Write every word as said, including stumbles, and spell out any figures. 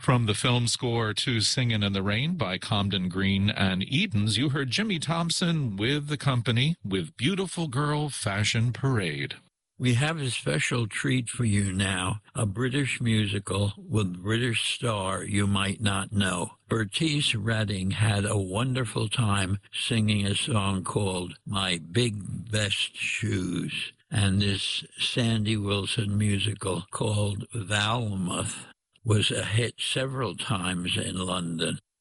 From the film score to Singin' in the Rain by Comden Green and Edens, you heard Jimmy Thompson with the company with Beautiful Girl Fashion Parade. We have a special treat for you now, a British musical with British star you might not know. Bertice Redding had a wonderful time singing a song called My Big Best Shoes, and this Sandy Wilson musical called Valmouth was a hit several times in London.